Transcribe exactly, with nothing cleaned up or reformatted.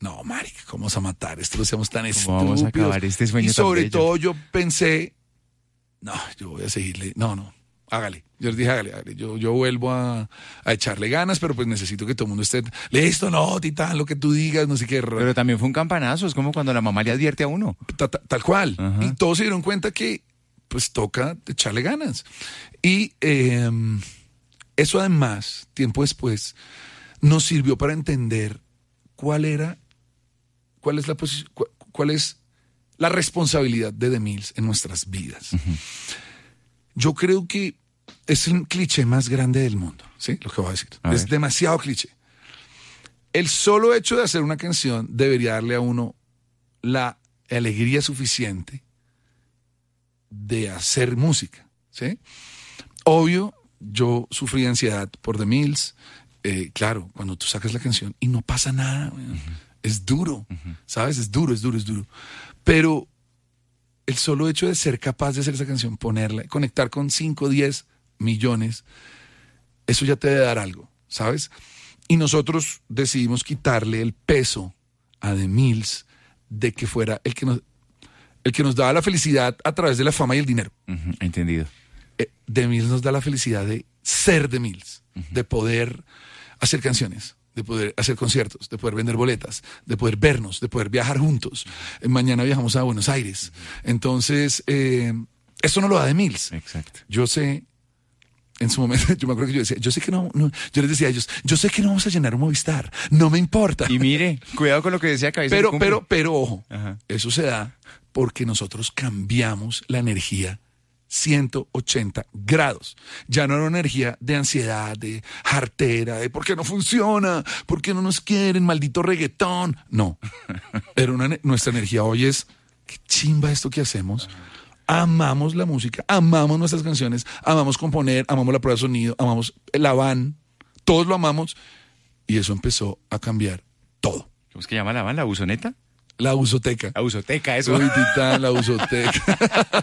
no, marica, ¿cómo vamos a matar esto? No seamos tan ¿Cómo estúpidos. vamos a acabar este sueño y tan sobre bello? todo yo pensé, no, yo voy a seguirle, no, no, hágale. Yo les dije, hágale, hágale. Yo, yo vuelvo a, a echarle ganas, pero pues necesito que todo el mundo esté, listo, no, Titán, lo que tú digas, no sé qué. Pero también fue un campanazo, es como cuando la mamá le advierte a uno. Ta- ta- Tal cual. Ajá. Y todos se dieron cuenta que pues toca echarle ganas. Y eh, eso además, tiempo después, nos sirvió para entender cuál era, cuál es la posi- cu- cuál es la responsabilidad de The Mills en nuestras vidas. Uh-huh. Yo creo que es el cliché más grande del mundo, ¿sí? Lo que voy a decir. A es ver. demasiado cliché. El solo hecho de hacer una canción debería darle a uno la alegría suficiente de hacer música, ¿sí? Obvio, yo sufrí ansiedad por The Mills. Eh, claro, cuando tú sacas la canción y no pasa nada, uh-huh. es duro, uh-huh. ¿sabes? Es duro, es duro, es duro. Pero el solo hecho de ser capaz de hacer esa canción, ponerla, conectar con cinco, diez millones, eso ya te debe dar algo, ¿sabes? Y nosotros decidimos quitarle el peso a The Mills de que fuera el que nos, el que nos daba la felicidad a través de la fama y el dinero. Uh-huh, entendido. Eh, The Mills nos da la felicidad de ser The Mills, uh-huh. de poder hacer canciones, de poder hacer conciertos, de poder vender boletas, de poder vernos, de poder viajar juntos. Eh, mañana viajamos a Buenos Aires. Uh-huh. Entonces, eh, eso no lo da The Mills. Exacto. Yo sé, en su momento, yo me acuerdo que yo decía, yo sé que no, no, yo les decía a ellos, yo sé que no vamos a llenar un Movistar, no me importa. Y mire, cuidado con lo que decía Cabeza de Pero, Cumple. pero, pero, ojo, Ajá. eso se da porque nosotros cambiamos la energía ciento ochenta grados. Ya no era una energía de ansiedad, de jartera, de por qué no funciona, por qué no nos quieren, maldito reggaetón. No, era una, nuestra energía hoy es, qué chimba esto que hacemos. Amamos la música, amamos nuestras canciones, amamos componer, amamos la prueba de sonido, amamos la van, todos lo amamos. Y eso empezó a cambiar todo. ¿Cómo es que llama la van? ¿La buzoneta? La usoteca. La buzoteca, eso. Uy, Titán, la usoteca.